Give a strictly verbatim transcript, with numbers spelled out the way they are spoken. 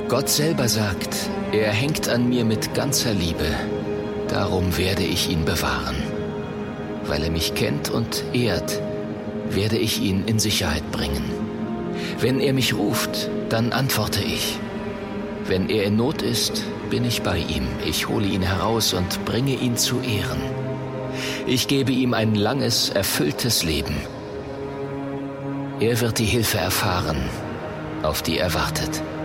Gott selber sagt, er hängt an mir mit ganzer Liebe. Darum werde ich ihn bewahren. Weil er mich kennt und ehrt, werde ich ihn in Sicherheit bringen. Wenn er mich ruft, dann antworte ich. Wenn er in Not ist, bin ich bei ihm. Ich hole ihn heraus und bringe ihn zu Ehren. Ich gebe ihm ein langes, erfülltes Leben. Er wird die Hilfe erfahren, auf die er wartet.